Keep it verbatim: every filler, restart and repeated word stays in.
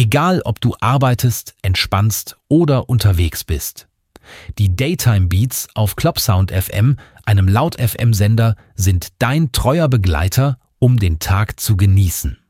Egal, ob du arbeitest, entspannst oder unterwegs bist. Die Daytime Beats auf Clubsound F M, einem Laut-F M-Sender, sind dein treuer Begleiter, um den Tag zu genießen.